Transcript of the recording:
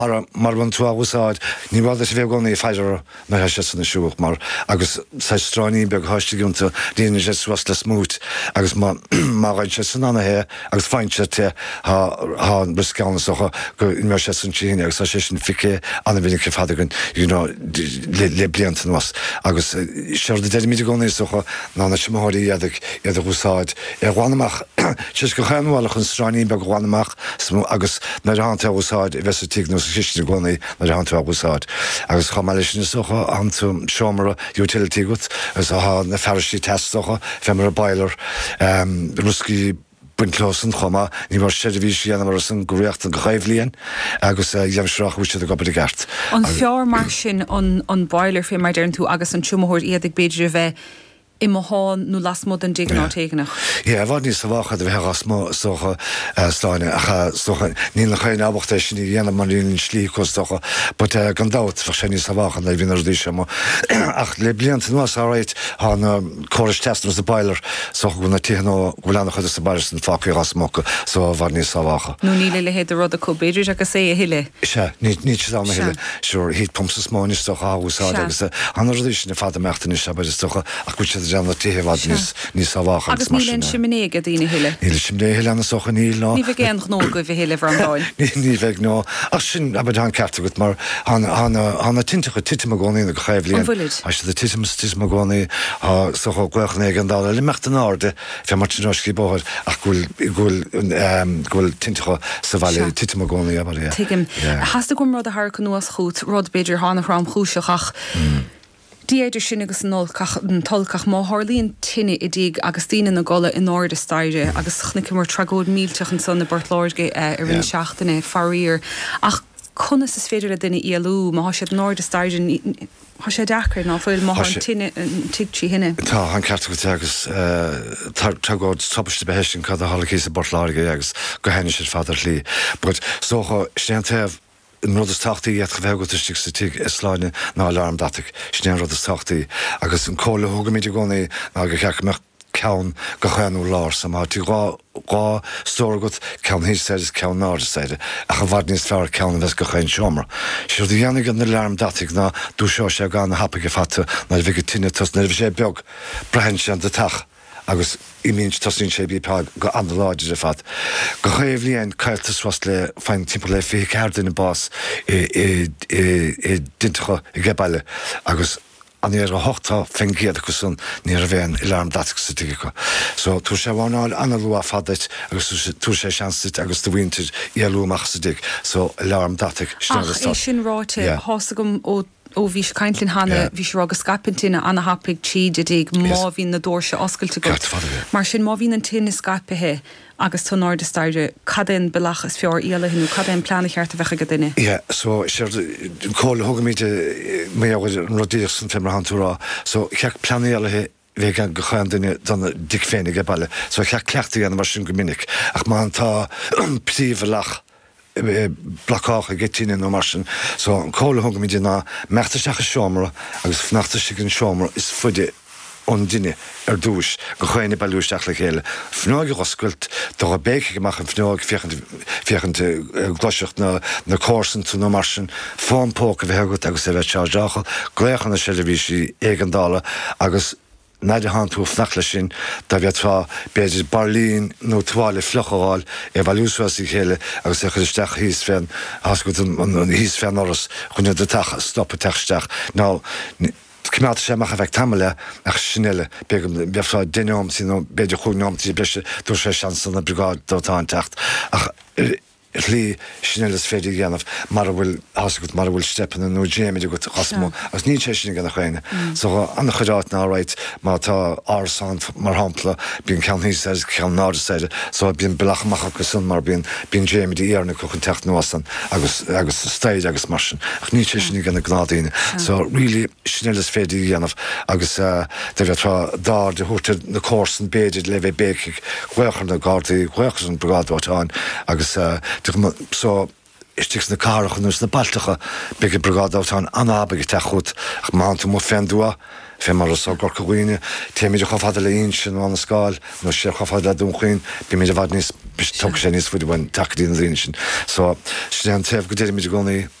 mar bhain tú úsáid, ní bhd is bhéh gcónaí feidir na heise san na siúach mar agus sa stráí beag háisteúnta díana sé was le smút agus máid sé san anathe agus fáinte te há briscána socha go in mar sé san tíine agus sé sin ficé anna bhíine fadagan le blianta was agus seir de déimiid gcónaí socha ná na semthirí iad úsáid gháinamach sis go cheanháil chun stráí beag gháinamach agus na háanta úsáid i bheits tí Christian gcónaí na hananta úsáid. agus chaáile sin socha antum seomara utility gut agus na ferrisí testsocha femar a bailer ruski buintlósan chuma ní mar séhí anamara san goréocht an gochaimhlíonn agus dhéimsreach bhuiiste a gobar a gart. An fear mar sin an bailer fé mar dearn tú agus an siúmthir iad ag beidir bheith I mohan nu lasmod an digan átéganach. Ja, bhd ní sa bhacha a bheit asmó socha sláine a socha ní na chain abachta sin í dhéanam mar líon slí costocha, but gan dát fa sé ní sa bhacha na bhínar dí sem ach le blianta nuas áráid há na choris testnas a bailer socha gona tíhanó gohleannach chud sa bair san fácaí asmócha so bhd ní sa bhacha. Nú ní le héad a rud a cóbéidir agus sé a hiile. Se, ní sé dána hiile. Siúr híd pomsa smóní socha áúsáid agus anar dí sin na fada meachtaní se baidir socha ach go Janna tíhvad ní sáhacha. Agus nílen simné a dtíine hiile. Níl simné hiile na socha níl ná. Ní bheith géan nó go bhí hiile bhráin. Ní bheith ná. Ach sin a an ceartta gut mar hána tintecha titim a gcónaí na go chaimhlíonn. An bhuilead. A de titim a gcónaí socha gcuachna an dála le meachta náde fe mar tináscí bóthir ach gúil tintecha sa bhaile titim a gcónaí a mar. Tuigim. Hasasta gom rud a thar nuas chuút rud beidir hána rám chúiseach. Diaidir sin agus an tolcach má hálíonn tinine I dtí agus tíine na gola in áir de staide agus chnicim mar tragód mílteach an san na Bartláirge ar rinne seachtainna farír ach chunas is féidir a duine íalú má sé náir de staide há sé dechar ná fuil má tinine tití hinne. Tá an ceartta go agus tragód topiste behéistin cad a hálachí sa Bartláirge agus go héine sé fadar lí. But socha snéantaobh in rud is tachtaí iad chbheagúteiste sa tí sláine ná alarm datig snéan rud is tachtaí agus an cóla thugamíidir gcónaí ná go ceachach ceann go cheanú lár sa má tí gá stóragat ceann híisteide ceann náisteide a chu bhhad níos fearr ceann bheits go chain seomra. Siúr dí dhéanana an alarm datig ná dú seo sé gan happaige fatta ná bhí go tinine tos na bhí sé beag brehain sé an de tach. agus imín tosín sé bípá go anláidir a fad. Go chaimhlíonn cailtas was le fein timp le fé ceardan na bás I dintecha I ghebaile agus an ar a hochtá fengéad go sun ní a bhéin I lám datig sa tuige. So tú sé bháináil analú a fadait agus tú sé seanstit agus do bhaintir ialúach sa dig so lám datig. Ach, é sin ráte hása gom ó bhí se caiintlinn hána bhí se agus scapintíine anna hapig tíd a dig má bhín na dóirse oscailte go. Mar sin má bhín an tíine scapithe agus tú náir de staide cadén belach is fear íala hinú cadén plánna cheart a bhecha go duine. Ja, so sé cóla thugamíte mé an rodíoch san femar hanúrá, so cheach planéalathe bhé an go chain duine donna dic féinnig a bailile, so cheach cleachtaí an mar sin go minic, ach má antá príomh lach blacácha gettíine nó marsin, so an cóla thugamíide ná meachtasteach a seomra agus fnachtaiste an seomra is fuide on duine dúis go chuine bailúisteach le chéile. Fnáige oscailt do a béice goach an fnáig fiechante gluiseach na cósan tú nó marsin fámpóca bheitgat agus é bheith teáil, gléchan na televísí éigeandála agus Naidir hanú fnachla sin da bheitá beidir Berlín nó tuáile flochaáil bhúsí chéile agus é chuisteach híos féin as go an híos féin áras chunne de tacha stoppa teisteach. Ná Cymát sé meach a bheith tamile ach sinile beá duineom sí nó beidir chuúnám tí bleise dú sé seansan na brigád dótá an techt ach lí sinnelas féidir ghéanamh mar bhfuil asút mar bhfuil stepan nó déimiidir go chasmó agus ní sé sin gan chuine. So anna churáit ná ráid má tá ársan mar hapla bíon cean híosteide cean náisteide, so bíon belachach go sun mar bíon déimiidir éarna chu chun techt nósan agus staid agus marsin. Ach ní sé sin gan na gnádaíine. So rilí sinnelas féidir ghéanamh agus de bheitá dá de thuirte na cósan béidir le bheith béic chuechan na gádaí chuechas an brigádátáin agus so istig na carach an na baltacha be brigad átá anábe techút ach má tú mo fendua fé mar so go goine téimiidir chofada le on sin an sáil nó sé chofada dúnchuin bí méidir bhad níos tu sé níos fuidir bhain takeín sin so sé an teh go déimiidir gcónaí